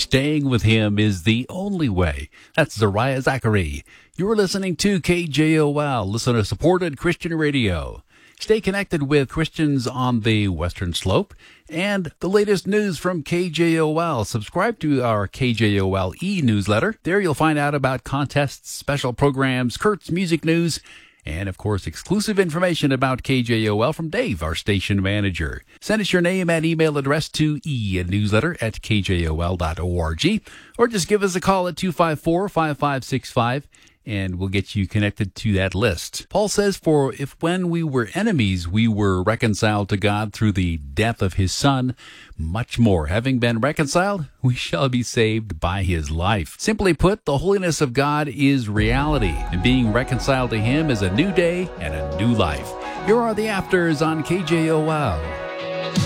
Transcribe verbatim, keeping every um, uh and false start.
staying with him is the only way. That's Zariah Zachary. You're listening to K J O L, listener-supported Christian radio. Stay connected with Christians on the Western Slope and the latest news from K J O L. Subscribe to our K J O L e-newsletter. There you'll find out about contests, special programs, Kurt's music news, and, of course, exclusive information about K J O L from Dave, our station manager. Send us your name and email address to e-newsletter at k j o l dot org, or just give us a call at two five four, five five six five, and we'll get you connected to that list. Paul says, for if when we were enemies, we were reconciled to God through the death of his Son, much more, having been reconciled, we shall be saved by his life. Simply put, the holiness of God is reality, and being reconciled to him is a new day and a new life. Here are the afters on K J O L.